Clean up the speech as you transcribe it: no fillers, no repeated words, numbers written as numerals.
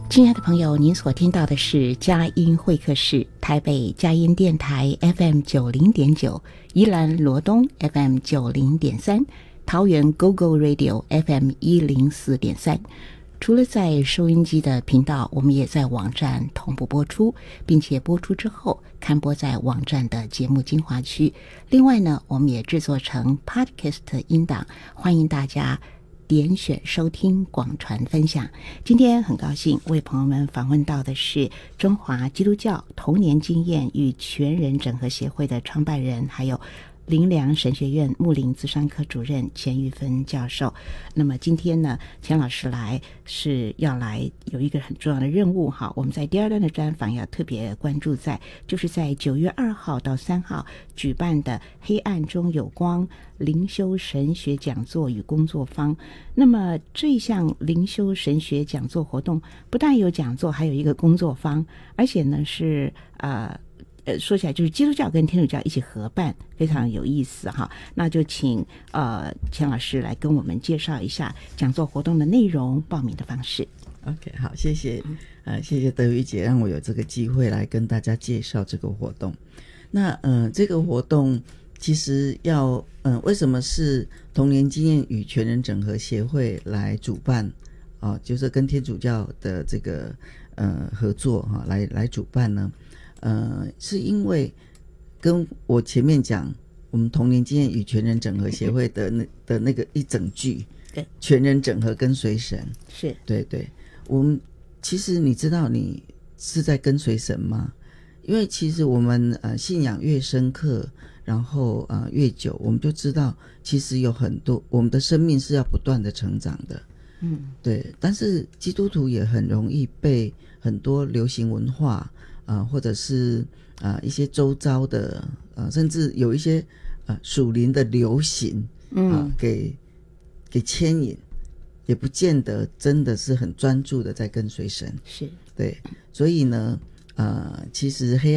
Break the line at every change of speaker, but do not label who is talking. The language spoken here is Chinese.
亲爱的朋友，您所听到的是佳音会客室，台北佳音电台 FM90.9， 宜兰罗东 FM90.3， 桃园 GoGo Radio FM104.3。除了在收音机的频道，我们也在网站同步播出，并且播出之后刊播在网站的节目精华区。另外呢，我们也制作成 Podcast 音档，欢迎大家点选收听、广传分享。今天很高兴为朋友们访问到的是中华基督教童年经验与全人整合协会的创办人，还有灵粮神学院牧灵咨商科主任钱玉芬教授。那么今天呢，钱老师来是要来有一个很重要的任务哈。我们在第二段的专访要特别关注在，就是在9月2号到3号举办的黑暗中有光灵修神学讲座与工作坊。那么这一项灵修神学讲座活动不但有讲座，还有一个工作坊，而且呢是说起来就是基督教跟天主教一起合办，非常有意思哈。那就请钱老师来跟我们介绍一下讲座活动的内容、报名的方式。
OK， 好，谢谢谢谢德瑜姐让我有这个机会来跟大家介绍这个活动。那这个活动其实要为什么是童年经验与全人整合协会来主办就是跟天主教的这个合作来主办呢？是因为跟我前面讲我们童年经验与全人整合协会的那个一整句，
对，
全人整合跟随神，
是
对对。我们其实你知道你是在跟随神吗？因为其实我们信仰越深刻，然后越久，我们就知道其实有很多我们的生命是要不断的成长的。对。但是基督徒也很容易被很多流行文化或者是一些周遭的甚至有一些属灵的流行给牵引，也不见得真的是很专注的在跟随神。
是，
对。所以呢其实黑